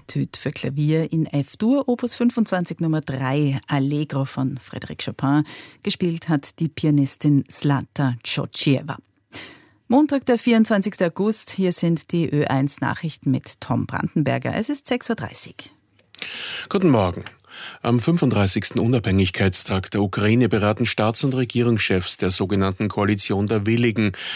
Etüde für Klavier in F-Dur, Opus 25 Nummer 3, Allegro von Frédéric Chopin. Gespielt hat die Pianistin Zlata Tschotschewa. Montag, der 24. August. Hier sind die Ö1-Nachrichten mit Tom Brandenberger. Es ist 6.30 Uhr. Guten Morgen. Am 35. Unabhängigkeitstag der Ukraine beraten Staats- und Regierungschefs der sogenannten Koalition der Willigen